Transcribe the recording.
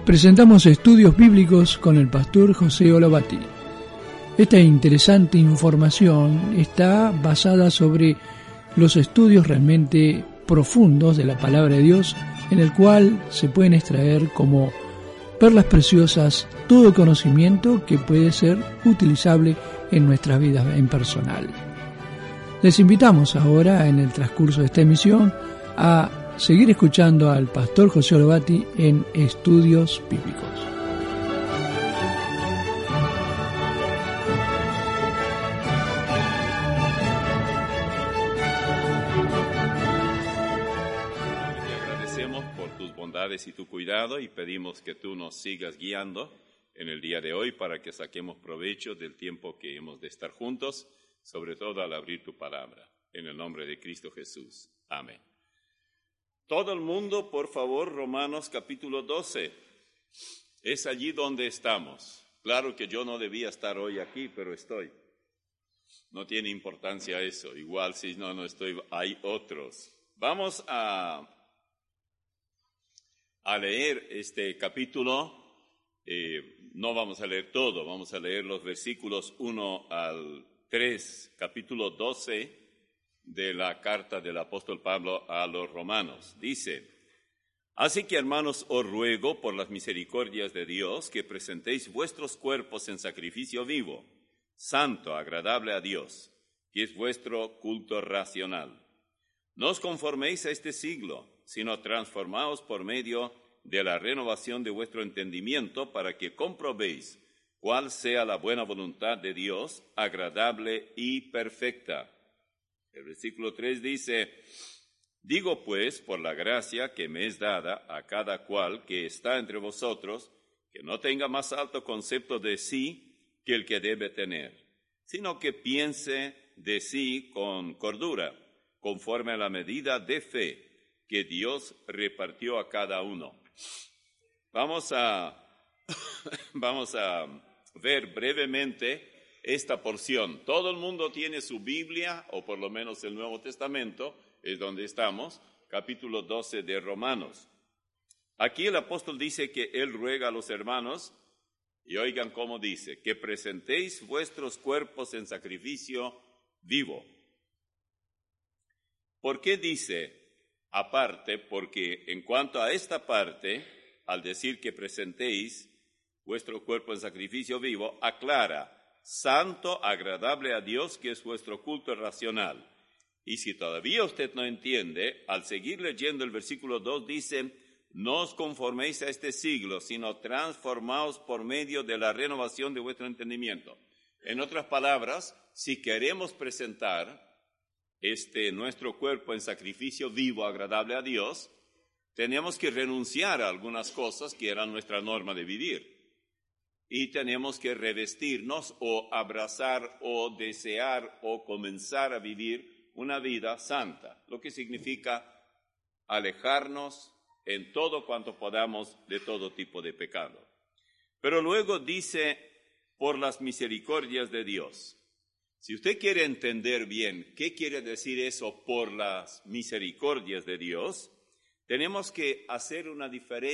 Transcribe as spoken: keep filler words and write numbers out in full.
presentamos Estudios Bíblicos con el pastor José Olobati. Esta interesante información está basada sobre los estudios realmente profundos de la Palabra de Dios, en el cual se pueden extraer como perlas preciosas todo conocimiento que puede ser utilizable en nuestras vidas en personal. Les invitamos ahora, en el transcurso de esta emisión, a seguir escuchando al pastor José Olobati en Estudios Bíblicos. Te agradecemos por tus bondades y tu cuidado y pedimos que tú nos sigas guiando en el día de hoy para que saquemos provecho del tiempo que hemos de estar juntos, sobre todo al abrir tu palabra. En el nombre de Cristo Jesús. Amén. Todo el mundo, por favor, Romanos capítulo doce. Es allí donde estamos. Claro que yo no debía estar hoy aquí, pero estoy. No tiene importancia eso. Igual si no, no estoy, hay otros. Vamos a, a leer este capítulo. Eh, no vamos a leer todo, vamos a leer los versículos uno al tres, capítulo doce. De la carta del apóstol Pablo a los romanos. Dice: Así que, hermanos, os ruego por las misericordias de Dios que presentéis vuestros cuerpos en sacrificio vivo, santo, agradable a Dios, que es vuestro culto racional. No os conforméis a este siglo, sino transformaos por medio de la renovación de vuestro entendimiento, para que comprobéis cuál sea la buena voluntad de Dios, agradable y perfecta. El versículo tres dice: Digo pues, por la gracia que me es dada a cada cual que está entre vosotros, que no tenga más alto concepto de sí que el que debe tener, sino que piense de sí con cordura, conforme a la medida de fe que Dios repartió a cada uno. Vamos a, vamos a ver brevemente esta porción. Todo el mundo tiene su Biblia, o por lo menos el Nuevo Testamento, es donde estamos, capítulo doce de Romanos. Aquí el apóstol dice que él ruega a los hermanos, y oigan cómo dice, que presentéis vuestros cuerpos en sacrificio vivo. ¿Por qué dice aparte? Porque en cuanto a esta parte, al decir que presentéis vuestro cuerpo en sacrificio vivo, aclara: santo, agradable a Dios, que es vuestro culto racional. Y si todavía usted no entiende, al seguir leyendo el versículo dos dice: no os conforméis a este siglo, sino transformaos por medio de la renovación de vuestro entendimiento. En otras palabras, si queremos presentar este nuestro cuerpo en sacrificio vivo, agradable a Dios, tenemos que renunciar a algunas cosas que eran nuestra norma de vivir. Y tenemos que revestirnos o abrazar o desear o comenzar a vivir una vida santa, lo que significa alejarnos en todo cuanto podamos de todo tipo de pecado. Pero luego dice, por las misericordias de Dios. Si usted quiere entender bien qué quiere decir eso por las misericordias de Dios, tenemos que hacer una diferencia